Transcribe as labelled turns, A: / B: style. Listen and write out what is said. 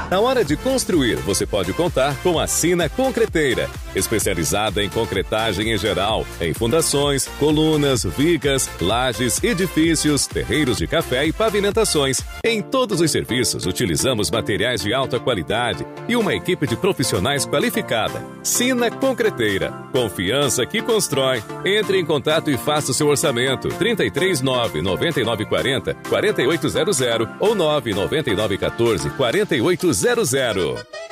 A: Na hora de construir, você pode contar com a Sina Concreteira, especializada em concretagem em geral, em fundações, colunas, vigas, lajes, edifícios, terreiros de café e pavimentações. Em todos os serviços, utilizamos materiais de alta qualidade e uma equipe de profissionais qualificada. Sina Concreteira, confiança que constrói. Entre em contato e faça o seu orçamento. 339-9940-4800 ou 99914-4800.